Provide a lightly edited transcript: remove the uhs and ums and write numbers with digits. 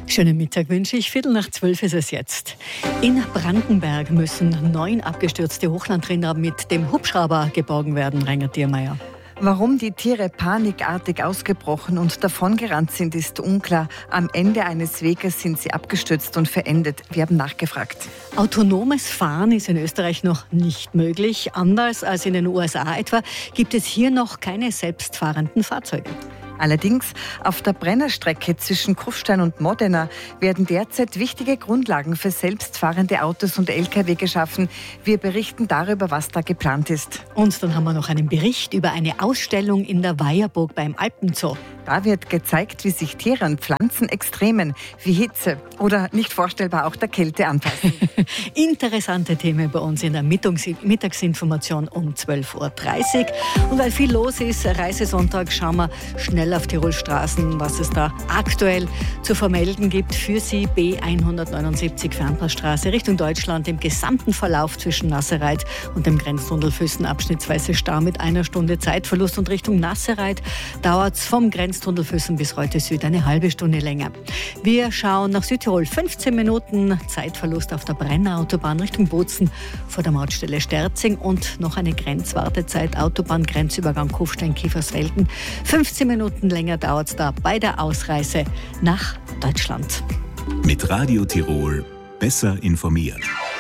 Schönen Mittag wünsche ich. 11:45 ist es jetzt. In Brandenberg müssen 9 abgestürzte Hochlandrinder mit dem Hubschrauber geborgen werden, Reinhard Diermeier. Warum die Tiere panikartig ausgebrochen und davongerannt sind, ist unklar. Am Ende eines Weges sind sie abgestürzt und verendet. Wir haben nachgefragt. Autonomes Fahren ist in Österreich noch nicht möglich. Anders als in den USA etwa gibt es hier noch keine selbstfahrenden Fahrzeuge. Allerdings auf der Brennerstrecke zwischen Kufstein und Modena werden derzeit wichtige Grundlagen für selbstfahrende Autos und Lkw geschaffen. Wir berichten darüber, was da geplant ist. Und dann haben wir noch einen Bericht über eine Ausstellung in der Weierburg beim Alpenzoo. Da wird gezeigt, wie sich Tiere und Pflanzen Extremen wie Hitze oder nicht vorstellbar auch der Kälte anpassen. Interessante Themen bei uns in der Mittagsinformation um 12:30 Uhr. Und weil viel los ist, Reisesonntag, schauen wir schnell auf Tirol Straßen, was es da aktuell zu vermelden gibt. Für Sie B179 Fernpassstraße Richtung Deutschland im gesamten Verlauf zwischen Nassereit und dem Grenztunnel Füssen abschnittsweise Stau mit 1 Stunde Zeitverlust, und Richtung Nassereit dauert es vom Grenztunnel Füssen bis Reute Süd eine halbe Stunde länger. Wir schauen nach Südtirol. 15 Minuten Zeitverlust auf der Brennerautobahn Richtung Bozen vor der Mautstelle Sterzing und noch eine Grenzwartezeit Autobahngrenzübergang Kufstein-Kiefersfelden. 15 Minuten länger dauert es da bei der Ausreise nach Deutschland. Mit Radio Tirol besser informiert.